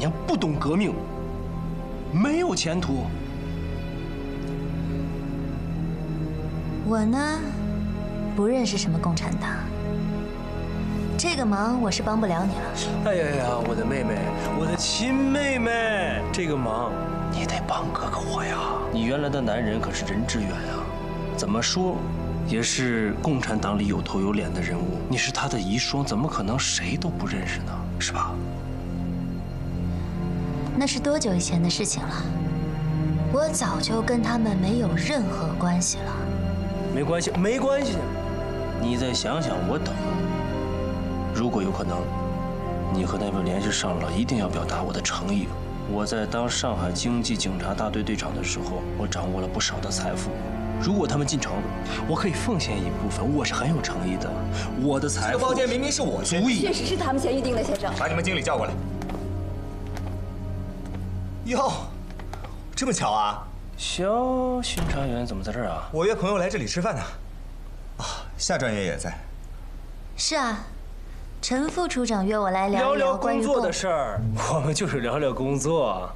娘不懂革命，没有前途。 我呢，不认识什么共产党，这个忙我是帮不了你了。 哎呀呀，我的妹妹，我的亲妹妹，这个忙你得帮哥哥我呀！你原来的男人可是任志远呀，怎么说也是共产党里有头有脸的人物。你是他的遗孀，怎么可能谁都不认识呢？是吧？ 那是多久以前的事情了？我早就跟他们没有任何关系了。 没关系，没关系。你再想想，我等。如果有可能，你和那边联系上了，一定要表达我的诚意。我在当上海经济警察大队队长的时候，我掌握了不少的财富。如果他们进城，我可以奉献一部分，我是很有诚意的。我的财富， 这个包间明明是我足以。 确实是他们先预定的，先生。 把你们经理叫过来。哟，这么巧啊！ 肖巡查员怎么在这儿啊？ 我约朋友来这里吃饭呢。啊，夏专员也在。 是啊，陈副处长约我来聊一聊关于工作的事儿。我们就是聊聊工作。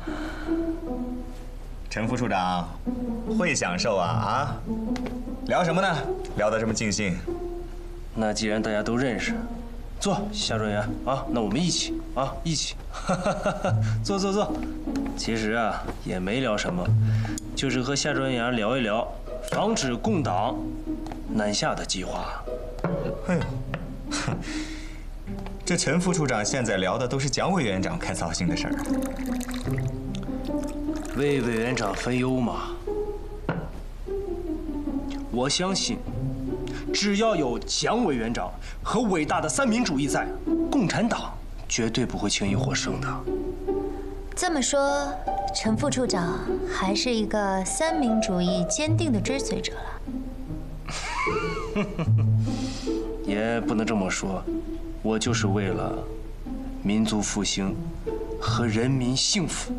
陈副处长，会享受啊啊！聊什么呢？聊得这么尽兴。 那既然大家都认识，坐，夏专员啊，那我们一起啊，一起，坐坐坐。其实啊，也没聊什么，就是和夏专员聊一聊防止共党南下的计划。 哎呦，这陈副处长现在聊的都是蒋委员长开操心的事儿。 为委员长分忧嘛。我相信，只要有蒋委员长和伟大的三民主义在，共产党绝对不会轻易获胜的。 这么说，陈副处长还是一个三民主义坚定的追随者了。 也不能这么说，我就是为了民族复兴和人民幸福